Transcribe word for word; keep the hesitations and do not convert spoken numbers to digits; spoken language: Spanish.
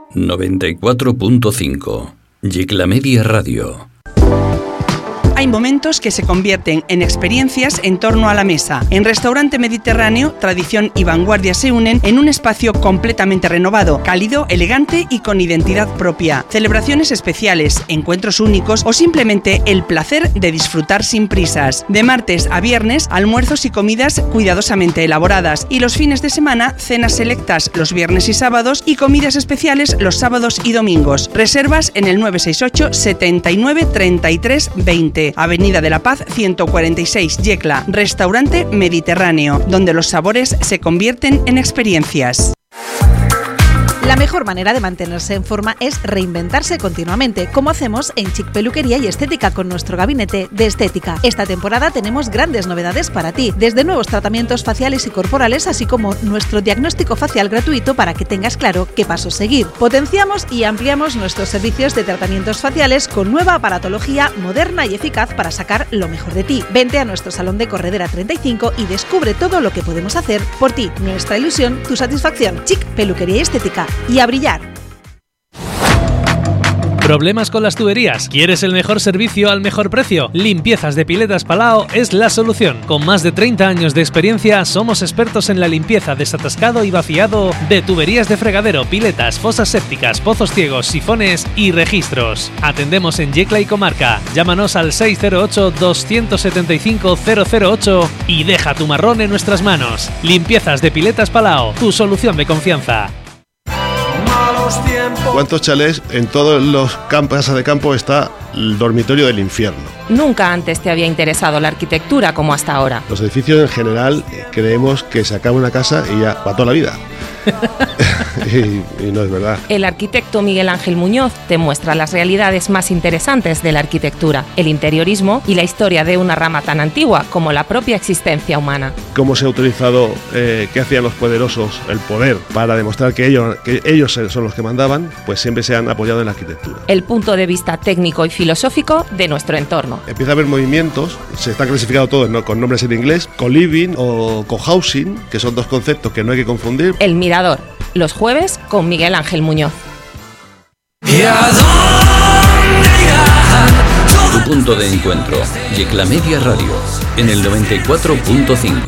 noventa y cuatro punto cinco. Yecla Media Radio. Hay momentos que se convierten en experiencias en torno a la mesa. En Restaurante Mediterráneo, tradición y vanguardia se unen en un espacio completamente renovado, cálido, elegante y con identidad propia. Celebraciones especiales, encuentros únicos o simplemente el placer de disfrutar sin prisas. De martes a viernes, almuerzos y comidas cuidadosamente elaboradas, y los fines de semana, cenas selectas los viernes y sábados y comidas especiales los sábados y domingos. Reservas en el nueve seis ocho, setenta y nueve, treinta y tres, veinte. Avenida de la Paz ciento cuarenta y seis, Yecla. Restaurante Mediterráneo, donde los sabores se convierten en experiencias. La mejor manera de mantenerse en forma es reinventarse continuamente, como hacemos en Chic Peluquería y Estética con nuestro gabinete de estética. Esta temporada tenemos grandes novedades para ti, desde nuevos tratamientos faciales y corporales, así como nuestro diagnóstico facial gratuito para que tengas claro qué pasos seguir. Potenciamos y ampliamos nuestros servicios de tratamientos faciales con nueva aparatología moderna y eficaz para sacar lo mejor de ti. Vente a nuestro salón de Corredera treinta y cinco y descubre todo lo que podemos hacer por ti. Nuestra ilusión, tu satisfacción. Chic Peluquería y Estética. Y a brillar. ¿Problemas con las tuberías? ¿Quieres el mejor servicio al mejor precio? Limpiezas de Piletas Palau es la solución. Con más de treinta años de experiencia, somos expertos en la limpieza, desatascado y vaciado de tuberías de fregadero, piletas, fosas sépticas, pozos ciegos, sifones y registros. Atendemos en Yecla y comarca. Llámanos al seis cero ocho, dos siete cinco, cero cero ocho y deja tu marrón en nuestras manos. Limpiezas de Piletas Palau, tu solución de confianza. ¿Cuántos chalés en todos los campos de campo está el dormitorio del infierno? Nunca antes te había interesado la arquitectura como hasta ahora. Los edificios en general creemos que se acaba una casa y ya para toda la vida. y, y no es verdad. El arquitecto Miguel Ángel Muñoz te muestra las realidades más interesantes de la arquitectura, el interiorismo y la historia de una rama tan antigua como la propia existencia humana. Cómo se ha utilizado, eh, qué hacían los poderosos, el poder, para demostrar que ellos, que ellos son los que mandaban, pues siempre se han apoyado en la arquitectura. El punto de vista técnico y filosófico de nuestro entorno. Empieza a haber movimientos, se está clasificado todo, ¿no?, con nombres en inglés, co-living o co-housing, que son dos conceptos que no hay que confundir. El Mirador, los jueves con Miguel Ángel Muñoz. Tu punto de encuentro, Yecla Media Radio, en el noventa y cuatro punto cinco.